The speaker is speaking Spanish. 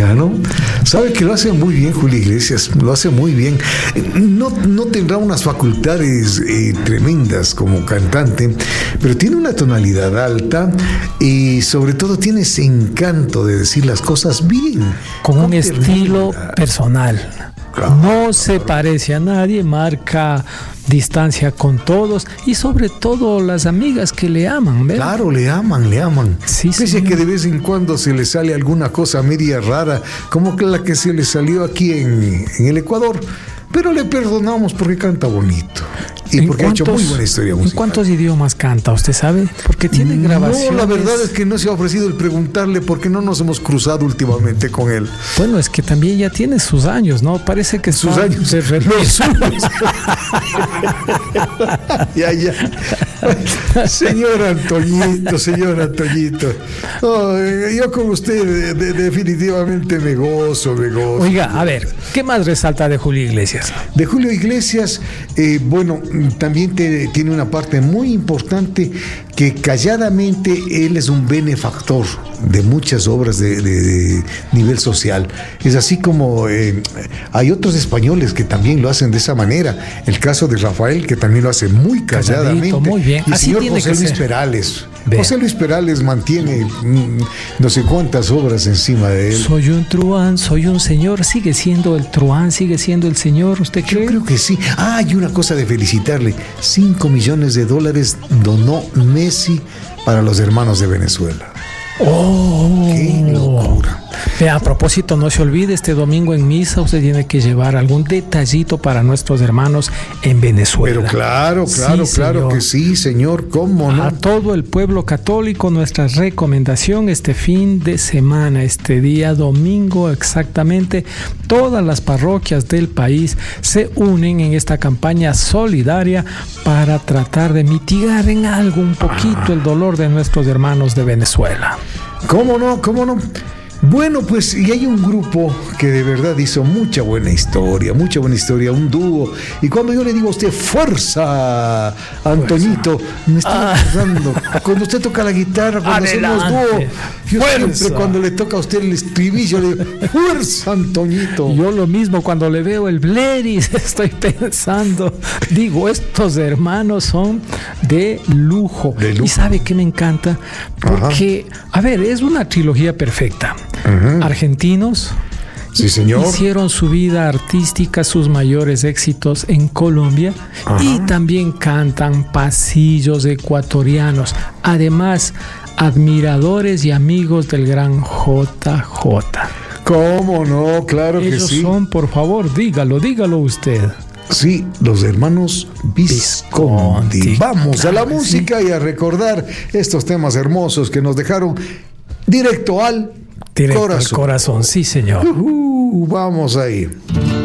Claro, sabe que lo hace muy bien Julio Iglesias, lo hace muy bien. No tendrá unas facultades tremendas como cantante, pero tiene una tonalidad alta y sobre todo tiene ese encanto de decir las cosas bien. Con un estilo personal. Claro, no se parece a nadie, marca distancia con todos y sobre todo las amigas que le aman, ¿ves? Claro, le aman. Sí, pese a que de vez en cuando se le sale alguna cosa media rara, como que la que se le salió aquí en el Ecuador, pero le perdonamos porque canta bonito. Y porque ha hecho muy buena historia musical. ¿En cuántos idiomas canta, usted sabe? Porque tiene grabaciones. No, la verdad es que no se ha ofrecido el preguntarle porque no nos hemos cruzado últimamente con él. Bueno, es que también ya tiene sus años, ¿no? Parece que sus años. De los suyos. Ya. Señor Antoñito. Oh, yo con usted definitivamente me gozo. Oiga, a ver, ¿qué más resalta de Julio Iglesias? De Julio Iglesias, bueno, también tiene una parte muy importante que calladamente él es un benefactor de muchas obras de nivel social. Es así como hay otros españoles que también lo hacen de esa manera. El caso de Rafael, que también lo hace muy calladamente. Muy bien. Y el así señor José Luis Perales. Vea. José Luis Perales mantiene no sé cuántas obras encima de él. Soy un truán, soy un señor. ¿Sigue siendo el truán? ¿Sigue siendo el señor? ¿Usted cree? Yo creo que sí. Hay una cosa de felicitarle. $5 millones donó Messi para los hermanos de Venezuela. ¡Oh! ¡Qué locura! A propósito, no se olvide, este domingo en misa usted tiene que llevar algún detallito para nuestros hermanos en Venezuela. Pero claro que sí, señor, ¿cómo no? A todo el pueblo católico, nuestra recomendación este fin de semana, este día domingo exactamente, todas las parroquias del país se unen en esta campaña solidaria para tratar de mitigar en algo un poquito el dolor de nuestros hermanos de Venezuela. ¿Cómo no? Bueno, pues, y hay un grupo que de verdad hizo mucha buena historia, un dúo. Y cuando yo le digo a usted, ¡fuerza, Antoñito! Me está acordando. Cuando usted toca la guitarra, cuando hacemos dúo, yo siempre cuando le toca a usted el estribillo, le digo, ¡fuerza, Antoñito! Yo lo mismo, cuando le veo el Bleris, estoy pensando, digo, estos hermanos son de lujo. ¿Y sabe qué me encanta? Porque, a ver, es una trilogía perfecta. Uh-huh. Argentinos, sí, señor, hicieron su vida artística, sus mayores éxitos en Colombia. Uh-huh. Y también cantan pasillos ecuatorianos. Además, admiradores y amigos del gran JJ. ¿Cómo no? Claro que sí. Ellos son, por favor, dígalo usted. Sí, los hermanos Visconti. Vamos a la música y a recordar estos temas hermosos que nos dejaron directo al corazón. Sí, señor. Vamos ahí.